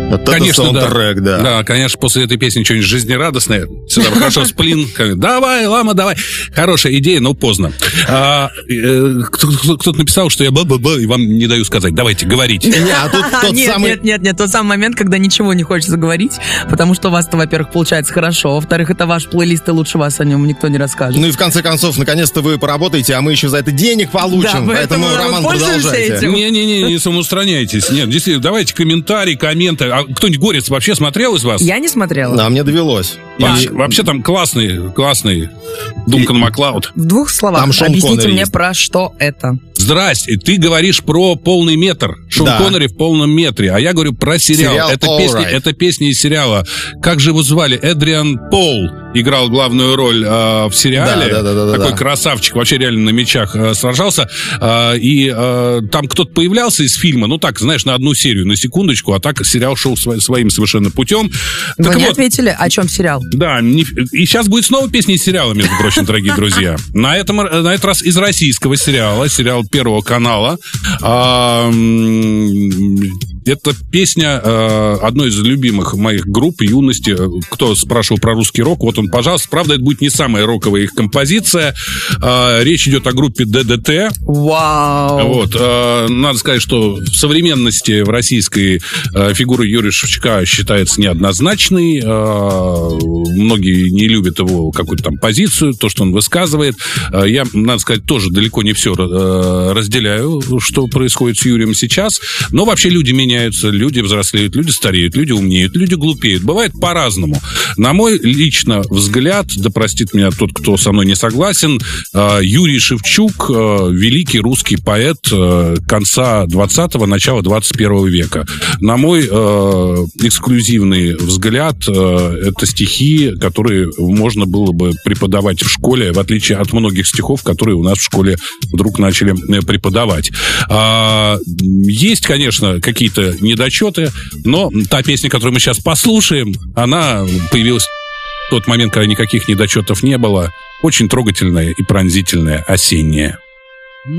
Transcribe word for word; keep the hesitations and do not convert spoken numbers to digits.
Вот конечно, саундтрек, да. да. Да, конечно, после этой песни что-нибудь жизнерадостное. Сюда хорошо, сплин. Давай, лама, давай. Хорошая идея, но поздно. А, э, кто-то написал, что я ба-ба-ба, и вам не даю сказать. Давайте, говорите. Не, а тут тот нет, самый... нет, нет, нет, тот самый момент, когда ничего не хочется говорить, потому что у вас-то, во-первых, получается хорошо, во-вторых, это ваш плейлист, и лучше вас о нем никто не расскажет. Ну и в конце концов, наконец-то вы поработаете, а мы еще за это денег получим. Да, поэтому, Роман, продолжайте. Не-не-не, не самоустраняйтесь. Нет, действительно, давайте комментарии, комменты. А кто-нибудь Горец вообще смотрел из вас? Я не смотрела. Да, мне довелось. Вообще, и... вообще там классный, классный Дункан и... Маклауд. В двух словах, объясните мне, про что это. Здрасте, ты говоришь про полный метр. Шон да. Коннери в полном метре. А я говорю про сериал. сериал это, песня, right. это песня из сериала. Как же его звали? Эдриан Пол играл главную роль э, в сериале. Да, да, да, да, Такой да. красавчик. Вообще реально на мечах э, сражался. Э, и э, там кто-то появлялся из фильма. Ну так, знаешь, на одну серию, на секундочку. А так сериал шел сво- своим совершенно путем. Вы так не вот, ответили, о чем сериал? Да, не, и сейчас будет снова песня из сериала, между прочим, дорогие друзья. На, этом, на этот раз из российского сериала. Сериал Первого канала. А, это песня э, одной из любимых моих групп юности. Кто спрашивал про русский рок, вот он, пожалуйста. Правда, это будет не самая роковая их композиция. Э, речь идет о группе ДДТ. Вау! Вот, э, надо сказать, что в современности в российской э, фигура Юрия Шевчука считается неоднозначной. Э, многие не любят его какую-то там позицию, то, что он высказывает. Э, я, надо сказать, тоже далеко не все э, разделяю, что происходит с Юрием сейчас. Но вообще люди меняются. Люди взрослеют, люди стареют, люди умнеют, люди глупеют. Бывает по-разному. На мой лично взгляд, да простит меня тот, кто со мной не согласен, Юрий Шевчук – великий русский поэт конца двадцатого, начала двадцать первого века. На мой эксклюзивный взгляд, это стихи, которые можно было бы преподавать в школе, в отличие от многих стихов, которые у нас в школе вдруг начали преподавать. Есть, конечно, какие-то недочеты, но та песня, которую мы сейчас послушаем, она появилась в тот момент, когда никаких недочетов не было. Очень трогательная и пронзительная, осенняя.